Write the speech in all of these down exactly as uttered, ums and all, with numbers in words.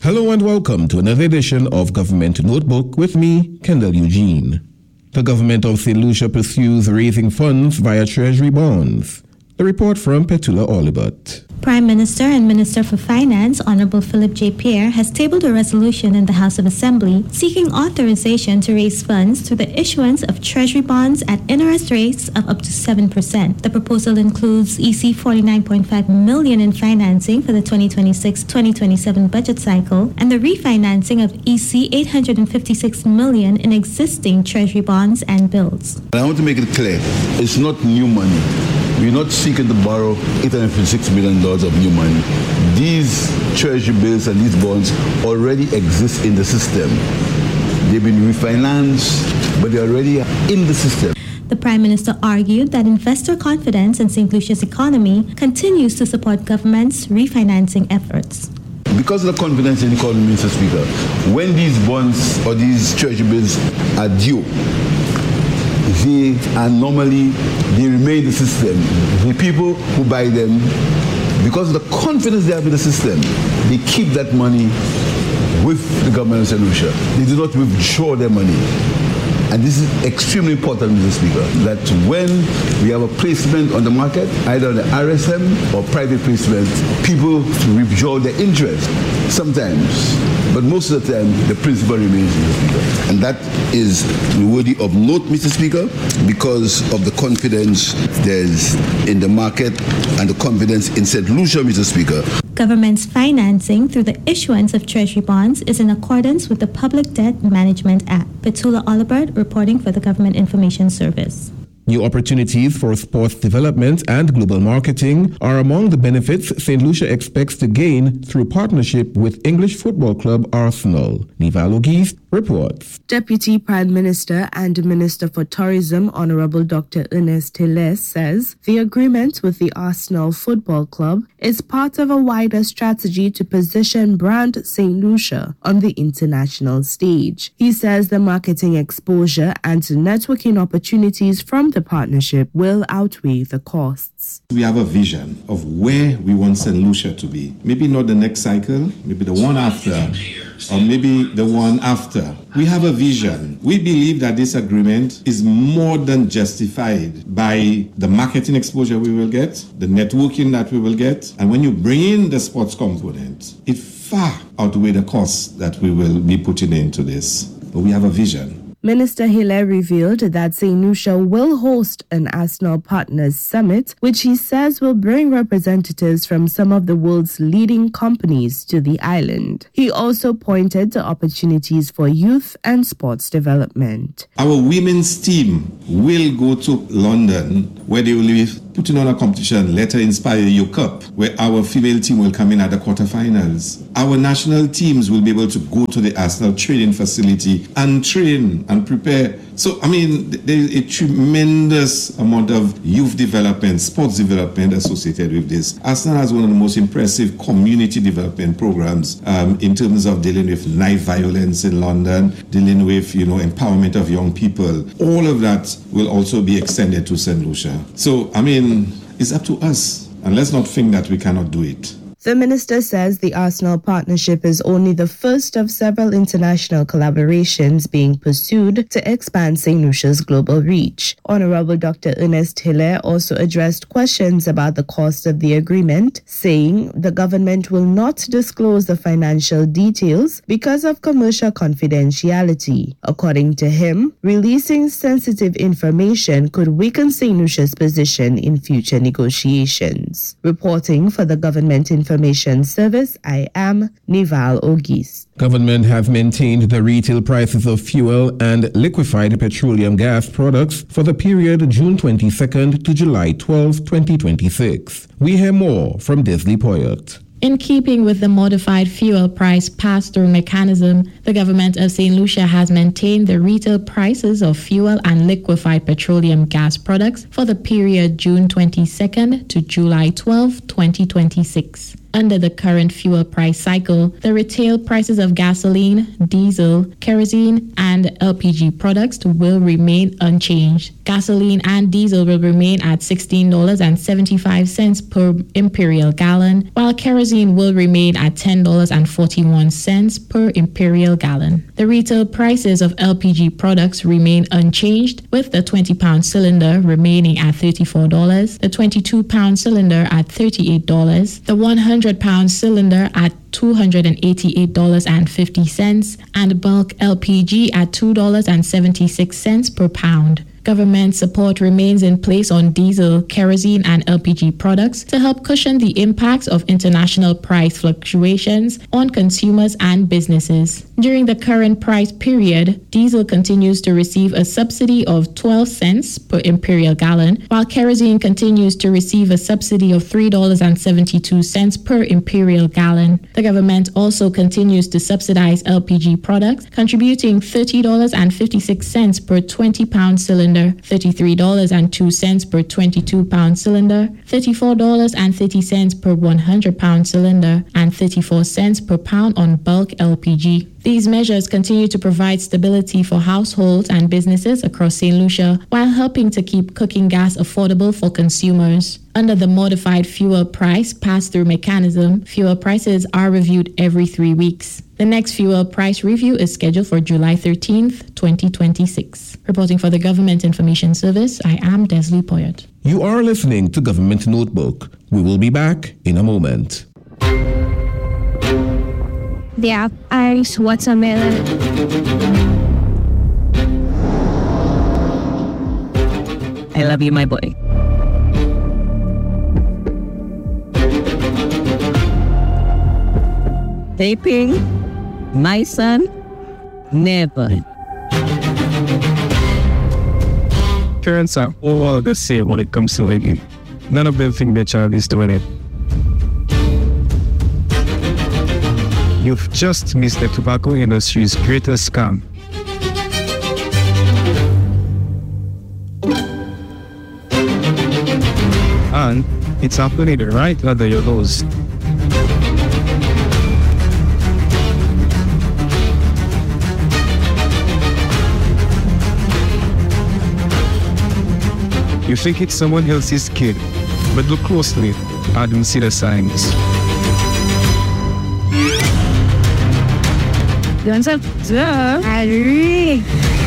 Hello and welcome to another edition of Government Notebook with me, Kendall Eugene. The government of Saint Lucia pursues raising funds via treasury bonds. The report from Petula Olibut. Prime Minister and Minister for Finance, Honorable Philip J. Pierre, has tabled a resolution in the House of Assembly seeking authorization to raise funds through the issuance of treasury bonds at interest rates of up to seven percent. The proposal includes E C forty-nine point five million dollars in financing for the twenty twenty-six twenty twenty-seven budget cycle and the refinancing of E C eight hundred fifty-six million dollars in existing treasury bonds and bills. I want to make it clear, it's not new money. We're not seeking to borrow eight hundred fifty-six million dollars of new money. These treasury bills and these bonds already exist in the system. They've been refinanced, but they're already in the system. The Prime Minister argued that investor confidence in Saint Lucia's economy continues to support government's refinancing efforts. Because of the confidence in the economy, Mister Speaker, when these bonds or these treasury bills are due, they are normally, they remain in the system. The people who buy them, because of the confidence they have in the system, they keep that money with the government of Saint Lucia. They do not withdraw their money. And this is extremely important, Mister Speaker, that when we have a placement on the market, either on the R S M or private placement, people withdraw their interest sometimes. But most of the time, the principal remains, Mister Speaker. And that is worthy of note, Mister Speaker, because of the confidence there's in the market and the confidence in Saint Lucia, Mister Speaker. Government's financing through the issuance of treasury bonds is in accordance with the Public Debt Management Act. Petula Olibut reporting for the Government Information Service. New opportunities for sports development and global marketing are among the benefits Saint Lucia expects to gain through partnership with English football club Arsenal. Nival Ogis reports. Deputy Prime Minister and Minister for Tourism, Honorable Doctor Ernest Hilaire, says the agreement with the Arsenal Football Club is part of a wider strategy to position brand Saint Lucia on the international stage. He says the marketing exposure and networking opportunities from the partnership will outweigh the costs. We have a vision of where we want Saint Lucia to be. Maybe not the next cycle, maybe the one after, or maybe the one after. We have a vision. We believe that this agreement is more than justified by the marketing exposure we will get, the networking that we will get, and when you bring in the sports component, it far outweighs the costs that we will be putting into this. But we have a vision. Minister Hilaire revealed that Saint Lucia will host an Arsenal Partners Summit, which he says will bring representatives from some of the world's leading companies to the island. He also pointed to opportunities for youth and sports development. Our women's team will go to London, where they will be putting on a competition, Let Her Inspire You Cup, where our female team will come in at the quarterfinals. Our national teams will be able to go to the Arsenal training facility and train and prepare. So, I mean, there is a tremendous amount of youth development, sports development associated with this. Arsenal has one of the most impressive community development programs um, in terms of dealing with knife violence in London, dealing with, you know, empowerment of young people. All of that will also be extended to Saint Lucia. So, I mean, it's up to us. And let's not think that we cannot do it. The minister says the Arsenal partnership is only the first of several international collaborations being pursued to expand Saint Lucia's global reach. Honorable Doctor Ernest Hilaire also addressed questions about the cost of the agreement, saying the government will not disclose the financial details because of commercial confidentiality. According to him, releasing sensitive information could weaken Saint Lucia's position in future negotiations. Reporting for the Government Information Information Service, I am Nival Ogis. Government have maintained the retail prices of fuel and liquefied petroleum gas products for the period June twenty-second to July twelfth, twenty twenty-six. We hear more from Desley Poyot. In keeping with the modified fuel price pass-through mechanism, the government of Saint Lucia has maintained the retail prices of fuel and liquefied petroleum gas products for the period June twenty-second to July twelfth, twenty twenty-six. Under the current fuel price cycle, the retail prices of gasoline, diesel, kerosene, and L P G products will remain unchanged. Gasoline and diesel will remain at sixteen dollars and seventy-five cents per imperial gallon, while kerosene will remain at ten dollars and forty-one cents per imperial gallon. The retail prices of L P G products remain unchanged, with the twenty pound cylinder remaining at thirty-four dollars, the twenty-two pound cylinder at thirty-eight dollars, the one hundred pound cylinder at two hundred eighty-eight dollars and fifty cents, and bulk L P G at two dollars and seventy-six cents per pound. Government support remains in place on diesel, kerosene, and L P G products to help cushion the impacts of international price fluctuations on consumers and businesses. During the current price period, diesel continues to receive a subsidy of twelve cents per imperial gallon, while kerosene continues to receive a subsidy of three dollars and seventy-two cents per imperial gallon. The government also continues to subsidize L P G products, contributing thirty dollars and fifty-six cents per twenty pound cylinder, thirty-three dollars and two cents per twenty-two pound cylinder, thirty-four dollars and thirty cents per one hundred pound cylinder, and thirty-four cents per pound on bulk L P G. These measures continue to provide stability for households and businesses across Saint Lucia while helping to keep cooking gas affordable for consumers. Under the modified fuel price pass-through mechanism, fuel prices are reviewed every three weeks. The next fuel price review is scheduled for July thirteenth, twenty twenty-six. Reporting for the Government Information Service, I am Desley Poyot. You are listening to Government Notebook. We will be back in a moment. They have ice, watermelon. I love you, my boy. Taping, my son, never. Parents are all the same when it comes to living. None of them think their child is doing it. You've just missed the tobacco industry's greatest scam. And it's happening right under your nose. You think it's someone else's kid, but look closely and you'll see the signs. Don't have to. Hurry.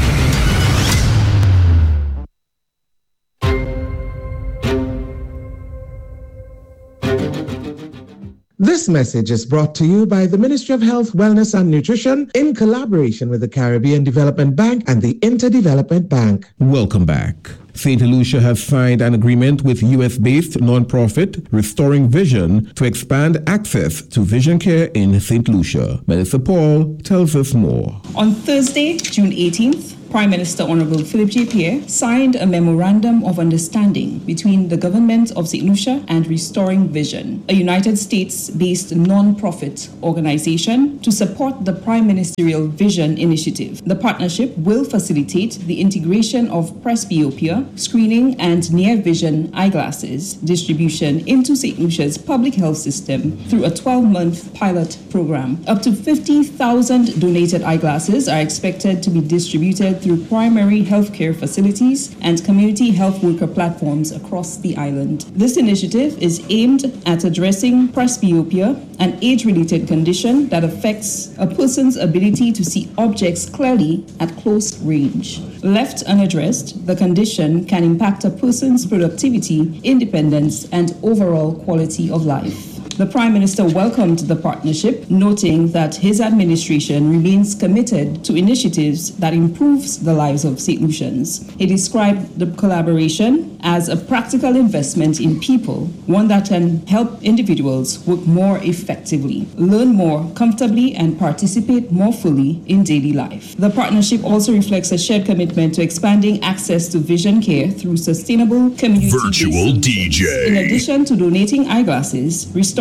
This message is brought to you by the Ministry of Health, Wellness and Nutrition in collaboration with the Caribbean Development Bank and the Interdevelopment Bank. Welcome back. Saint Lucia has signed an agreement with U S-based nonprofit Restoring Vision to expand access to vision care in Saint Lucia. Melissa Paul tells us more. On Thursday, June eighteenth, Prime Minister Honorable Philip J. Pierre signed a memorandum of understanding between the government of Saint Lucia and Restoring Vision, a United States-based non-profit organization to support the Prime Ministerial Vision Initiative. The partnership will facilitate the integration of presbyopia, screening, and near vision eyeglasses distribution into Saint Lucia's public health system through a twelve-month pilot program. Up to fifty thousand donated eyeglasses are expected to be distributed through primary healthcare facilities and community health worker platforms across the island. This initiative is aimed at addressing presbyopia, an age-related condition that affects a person's ability to see objects clearly at close range. Left unaddressed, the condition can impact a person's productivity, independence, and overall quality of life. The Prime Minister welcomed the partnership, noting that his administration remains committed to initiatives that improves the lives of Saint Lucians. He described the collaboration as a practical investment in people, one that can help individuals work more effectively, learn more comfortably, and participate more fully in daily life. The partnership also reflects a shared commitment to expanding access to vision care through sustainable community-based Virtual D J. In addition to donating eyeglasses, Restoring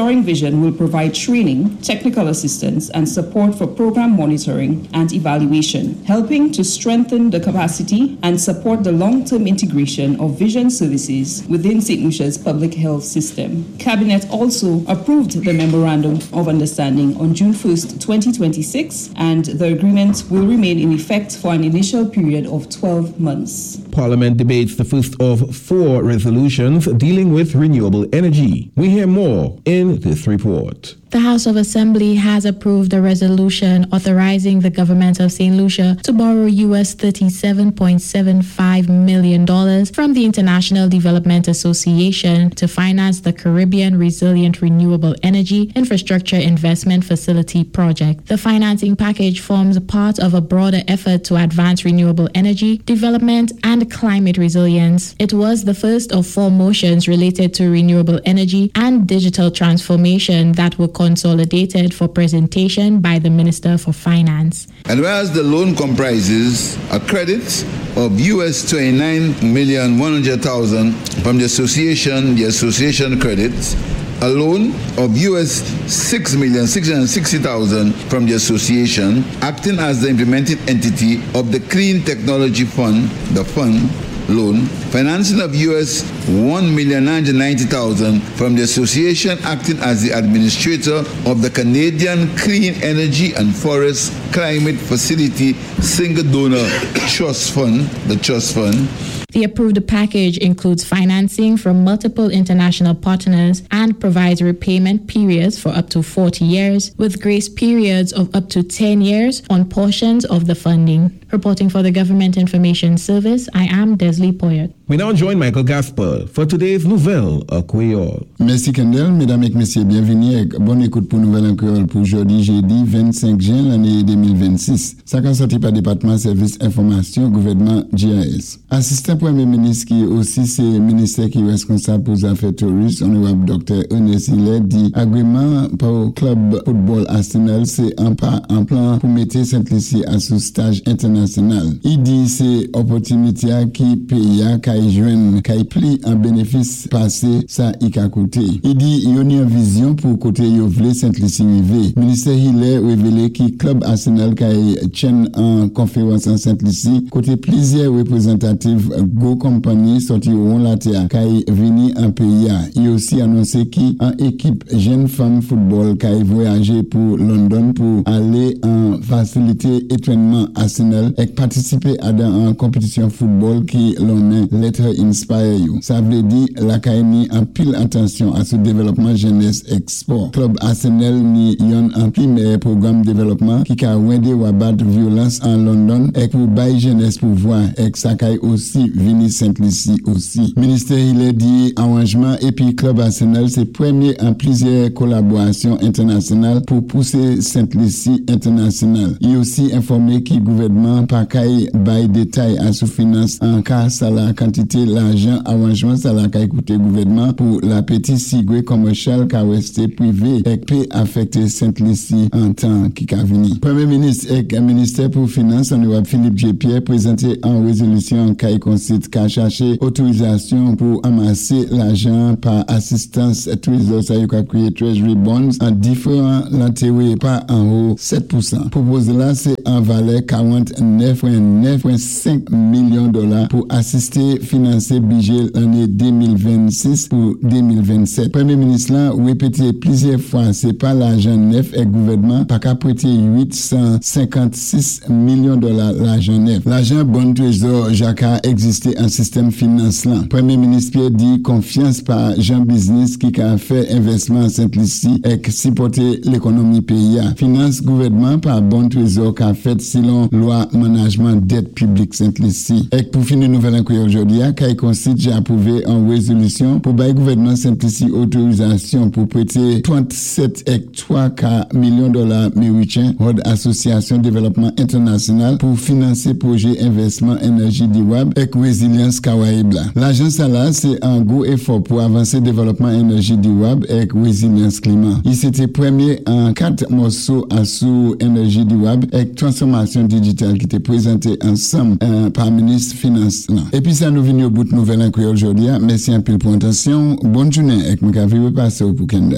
Restoring Vision will provide training, technical assistance, and support for program monitoring and evaluation, helping to strengthen the capacity and support the long-term integration of vision services within Saint Lucia's public health system. Cabinet also approved the Memorandum of Understanding on June first, twenty twenty-six, and the agreement will remain in effect for an initial period of twelve months. Parliament debates the first of four resolutions dealing with renewable energy. We hear more in this report. The House of Assembly has approved a resolution authorizing the government of Saint Lucia to borrow U S thirty-seven point seven five million dollars from the International Development Association to finance the Caribbean Resilient Renewable Energy Infrastructure Investment Facility project. The financing package forms part of a broader effort to advance renewable energy development and climate resilience. It was the first of four motions related to renewable energy and digital transformation that were consolidated for presentation by the Minister for Finance. And whereas the loan comprises a credit of U S twenty-nine million one hundred thousand from the association, the association credits, a loan of U S six million six hundred sixty thousand from the association, acting as the implementing entity of the Clean Technology Fund, the fund loan, financing of U S one million nine hundred ninety thousand from the association acting as the administrator of the Canadian Clean Energy and Forest Climate Facility Single Donor Trust Fund, the Trust Fund. The approved package includes financing from multiple international partners and provides repayment periods for up to forty years, with grace periods of up to ten years on portions of the funding. Reporting for the Government Information Service, I am Desley Poyet. We now join Michael Gasper for today's Nouvelle en Creole. Merci Kendall, mesdames et messieurs, bienvenue. Bonne écoute pour Nouvelle en Creole pour aujourd'hui, jeudi vingt-cinq juin l'année deux mille vingt-six. Ça a sorti par département service information gouvernement G I S. Assistant Premier ministre qui aussi c'est ministère qui est responsable pour les affaires touristes, honorable docteur Ernest Hilaire dit agrément pour le club football Arsenal c'est un pas en plan pour mettre Saint-Lucie à ce stage international. Il dit c'est opportunité qui paye qui joine qui pli en bénéfice passé ça y a coûté. Il dit il y a une vision pour côté yo vle Saint-Lucie rivé. Ministère Hilaire révélé qui club Arsenal qui tient en conférence en Saint-Lucie côté plusieurs représentatifs go compagnie sorti au la terre qui vini en pays. Il aussi annoncé qui en équipe jeune femme football qui voyagé pour London pour aller en faciliter événement Arsenal et participer à une compétition football qui l'on est Letter Inspire You. Ça veut dire la Kaini en pile attention à ce développement jeunesse export. Club Arsenal ni yon un premier programme développement qui a wendé ou abattre violence en London et pour bailler jeunesse pouvoir et ça kay aussi vini Saint-Lucie aussi. Ministère il a dit arrangement et puis Club Arsenal c'est premier en plusieurs collaborations internationales pour pousser Saint-Lucie international. Il aussi informé que le gouvernement pas kay bail détail à sous finance en cas ça la quantité l'argent arrangement ça la kay coûter gouvernement pour la petite sigoué commercial qu'a resté privé et peut affecter Saint-Lucie en temps qui a venu. Premier ministre et ministère pour finance honorable Philippe J. Pierre présenté en résolution qui consiste qu'à chercher autorisation pour amasser l'argent par assistance trésor ça y a créé treasury bonds en différents l'intérêt pas en haut sept pour cent. Proposé là c'est en valeur quarante-neuf virgule neuf virgule cinq millions de dollars pour assister financer budget l'année deux mille vingt-six pour deux mille vingt-sept. Premier ministre là répété plusieurs fois c'est pas l'argent neuf et gouvernement pas qu'à prêter huit cent cinquante-six millions de dollars l'argent neuf. L'argent bon trésor Jacques a existé en système finance là. Premier ministre Pierre dit confiance par Jean Business qui a fait investissement en Saint-Lucie et supporter l'économie pays. Finance gouvernement par bon trésor qu'a fait selon loi management dette publique Saint-Lucie. Et pour finir nouvelle en Creole aujourd'hui, qui consiste j'ai approuvé en résolution pour bailler gouvernement Saint-Lucie autorisation pour prêter trente-sept virgule trois millions de dollars américains à l'association développement international pour financer projet investissement énergie durable et résilience Caraïbes. L'agence là c'est un gros effort pour avancer développement énergie durable et résilience climat. Il s'était premier en quatre morceaux à sous énergie durable et transformation digitale qui était présenté ensemble euh, par ministre finance là. Et puis ça nous vient au bout de nouvelle en Creole aujourd'hui. Merci un peu pour l'attention. Bonne journée et que vous passer pour Kendall.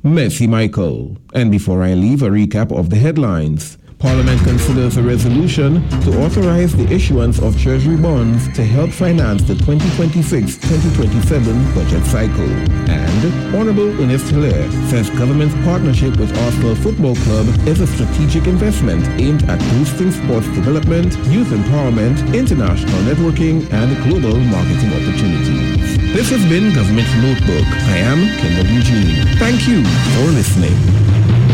Messi Michael. And before I leave, a recap of the headlines. Parliament considers a resolution to authorize the issuance of treasury bonds to help finance the twenty twenty-six twenty twenty-seven budget cycle. And Honorable Ernest Hilaire says government's partnership with Arsenal Football Club is a strategic investment aimed at boosting sports development, youth empowerment, international networking, and global marketing opportunities. This has been Government Notebook. I am Kendall Eugene. Thank you for listening.